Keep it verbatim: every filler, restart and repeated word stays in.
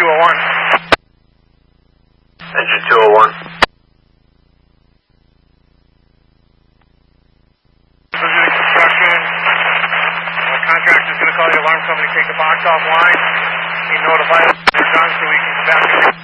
two oh one. Engine two oh one. Visiting construction. The contractor's going to call the alarm company, take the box offline. Be notified if they're done so we can come back and